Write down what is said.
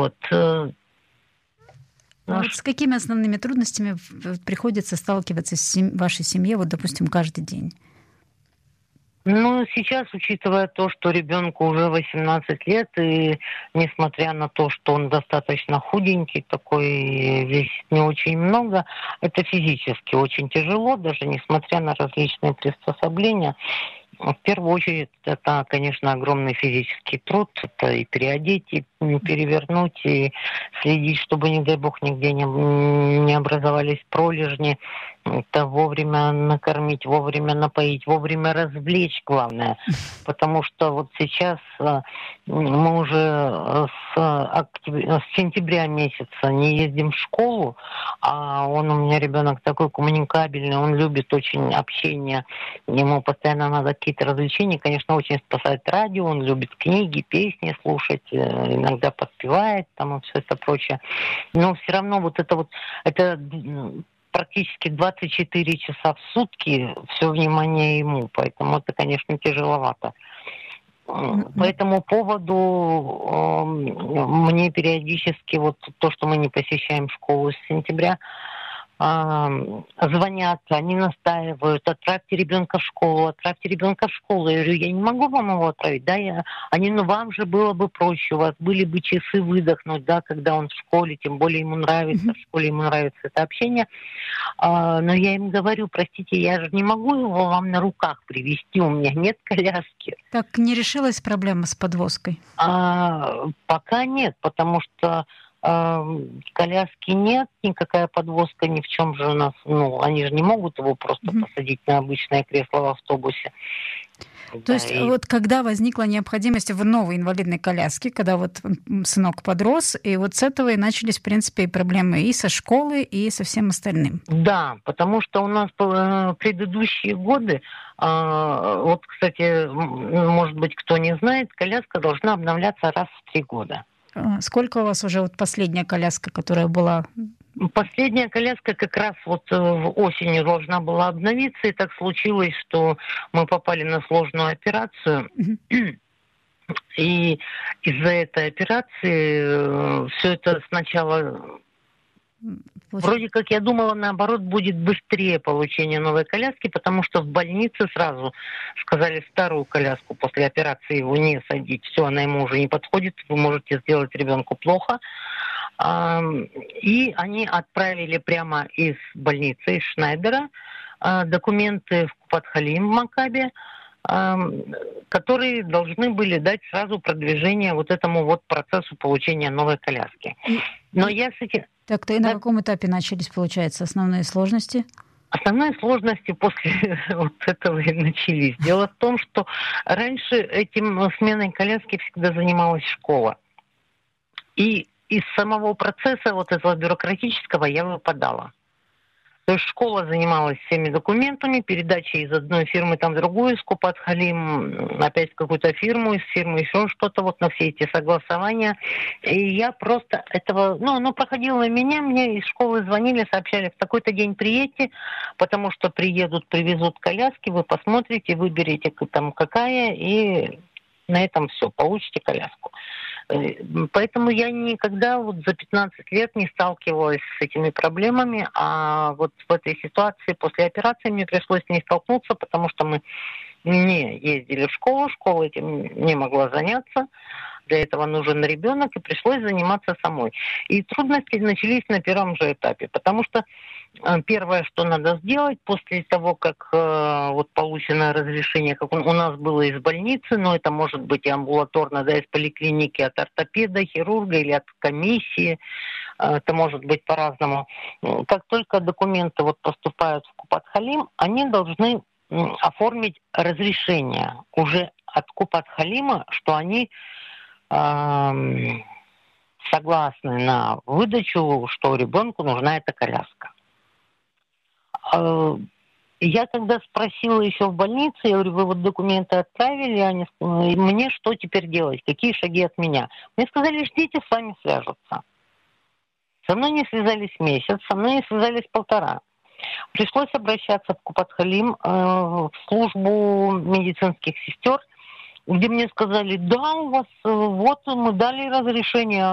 Вот. А вот с какими основными трудностями приходится сталкиваться вашей семье, вот, допустим, каждый день? Ну, сейчас, учитывая то, что ребенку уже 18 лет, и несмотря на то, что он достаточно худенький, такой, весит не очень много, это физически очень тяжело, даже несмотря на различные приспособления. В первую очередь, это, конечно, огромный физический труд. Это и переодеть, и перевернуть, и следить, чтобы, не дай бог, нигде не образовались пролежни. Это вовремя накормить, вовремя напоить, вовремя развлечь, главное. Потому что вот сейчас мы уже с сентября месяца не ездим в школу, а он у меня ребенок такой коммуникабельный, он любит очень общение, ему постоянно надо какие-то развлечения. Конечно, очень спасает радио, он любит книги, песни слушать, иногда подпевает там и все это прочее. Но все равно вот это практически 24 часа в сутки все внимание ему, поэтому это, конечно, тяжеловато. По этому поводу мне периодически вот то, что мы не посещаем школу с сентября, звонят, они настаивают: отправьте ребенка в школу, отправьте ребенка в школу. Я говорю, я не могу вам его отправить, да, они, ну вам же было бы проще, у вас были бы часы выдохнуть, да, когда он в школе, тем более ему нравится, в школе ему нравится это общение. Но я им говорю, простите, я же не могу его вам на руках привезти, у меня нет коляски. Так не решилась проблема с подвозкой? Пока нет, потому что коляски нет, никакая подвозка ни в чем же у нас. Ну, они же не могут его просто посадить на обычное кресло в автобусе. То есть вот когда возникла необходимость в новой инвалидной коляске, когда вот сынок подрос, и вот с этого и начались, в принципе, и проблемы и со школой, и со всем остальным. Да, потому что у нас предыдущие годы, вот, кстати, может быть, кто не знает, коляска должна обновляться раз в 3 года. Сколько у вас уже вот последняя коляска, которая была? Последняя коляска как раз вот осенью должна была обновиться, и так случилось, что мы попали на сложную операцию. И из-за этой операции все это сначала... Вроде как я думала, наоборот, будет быстрее получение новой коляски, потому что в больнице сразу сказали старую коляску после операции его не садить. Все, она ему уже не подходит, вы можете сделать ребенку плохо. И они отправили прямо из больницы, из Шнайдера, документы в Купат-Халим в Макабе, которые должны были дать сразу продвижение вот этому вот процессу получения новой коляски. Но я с этим... Так-то и на каком этапе начались, получается, основные сложности? Основные сложности после вот этого и начались. Дело в том, что раньше этим сменой коляски всегда занималась школа. И из самого процесса вот этого бюрократического я выпадала. То есть школа занималась всеми документами, передачей из одной фирмы там в другую, из Купат-Халим опять в какую-то фирму, из фирмы еще что-то, вот на все эти согласования. И я просто этого... Ну, оно проходило меня, мне из школы звонили, сообщали, в такой-то день приедьте, потому что приедут, привезут коляски, вы посмотрите, выберете там какая, и на этом все, получите коляску. Поэтому я никогда вот за 15 лет не сталкивалась с этими проблемами, а вот в этой ситуации после операции мне пришлось с ней столкнуться, потому что мы не ездили в школу, школа этим не могла заняться, для этого нужен ребенок, и пришлось заниматься самой. И трудности начались на первом же этапе, потому что первое, что надо сделать после того, как вот получено разрешение, как у нас было из больницы, но это может быть и амбулаторно, да, из поликлиники, от ортопеда, хирурга или от комиссии, это может быть по-разному. Как только документы вот поступают в Купат-Халим, они должны оформить разрешение уже от Купат-Халима, что они согласны на выдачу, что ребенку нужна эта коляска. Я когда спросила еще в больнице, я говорю, вы вот документы отправили, они сказали, мне что теперь делать, какие шаги от меня? Мне сказали, ждите, с вами свяжутся. Со мной не связались месяц, со мной не связались 1,5. Пришлось обращаться в Купат-Халим, в службу медицинских сестер, где мне сказали, да, у вас, вот мы дали разрешение,